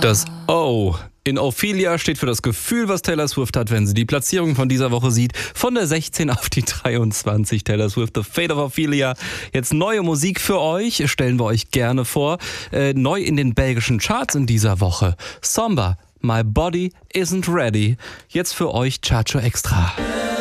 Das O in Ophelia steht für das Gefühl, was Taylor Swift hat, wenn sie die Platzierung von dieser Woche sieht. Von der 16 auf die 23. Taylor Swift, The Fate of Ophelia. Jetzt neue Musik für euch, stellen wir euch gerne vor. Neu in den belgischen Charts in dieser Woche. Samba, My Body Isn't Ready. Jetzt für euch Chacho Extra.